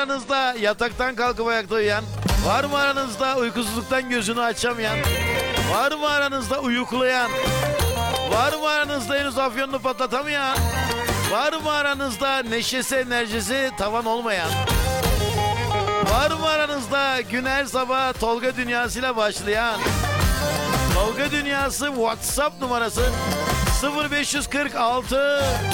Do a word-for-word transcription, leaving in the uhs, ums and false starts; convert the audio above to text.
aranızda yataktan kalkıp ayakta uyuyan? Var mı aranızda uykusuzluktan gözünü açamayan? Var mı aranızda uyuklayan? Var mı aranızda henüz afyonunu patlatamayan? Var mı aranızda neşesi enerjisi tavan olmayan? Var mı aranızda gün her sabah Tolga dünyasıyla başlayan? Tolga dünyası WhatsApp numarası sıfır beş kırk altı